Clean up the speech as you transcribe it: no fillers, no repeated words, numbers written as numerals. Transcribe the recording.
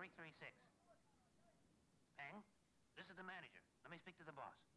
336. Peng, this is the manager. Let me speak to the boss.